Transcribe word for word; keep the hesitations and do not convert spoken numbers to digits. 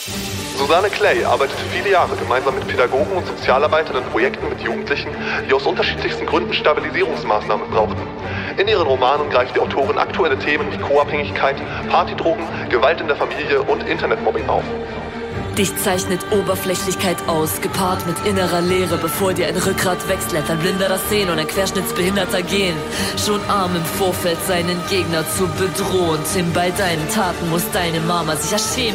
Susanne Clay arbeitete viele Jahre gemeinsam mit Pädagogen und Sozialarbeitern in Projekten mit Jugendlichen, die aus unterschiedlichsten Gründen Stabilisierungsmaßnahmen brauchten. In ihren Romanen greift die Autorin aktuelle Themen wie Co-Abhängigkeit, Partydrogen, Gewalt in der Familie und Internetmobbing auf. Dich zeichnet Oberflächlichkeit aus, gepaart mit innerer Leere, bevor dir ein Rückgrat weglässt, ein Blinder das Sehen und ein Querschnittsbehinderter gehen. Schon arm im Vorfeld seinen Gegner zu bedrohen, Tim, bei deinen Taten muss deine Mama sich ja schämen.